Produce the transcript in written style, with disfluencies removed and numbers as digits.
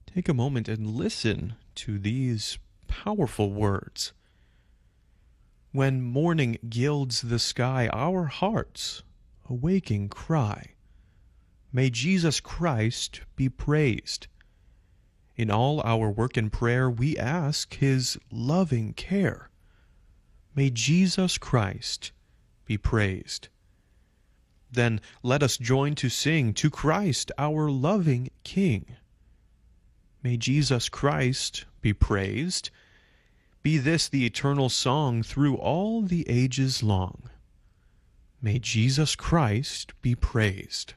Take a moment and listen to these powerful words. When morning gilds the sky, our hearts, awaking, cry, may Jesus Christ be praised. In all our work and prayer, we ask His loving care. May Jesus Christ be praised. Then let us join to sing to Christ, our loving King. May Jesus Christ be praised. Be this the eternal song through all the ages long. May Jesus Christ be praised.